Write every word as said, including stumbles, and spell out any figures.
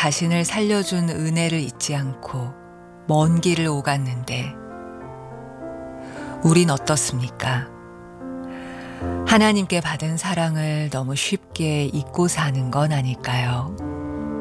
자신을 살려준 은혜를 잊지 않고 먼 길을 오갔는데 우린 어떻습니까? 하나님께 받은 사랑을 너무 쉽게 잊고 사는 건 아닐까요?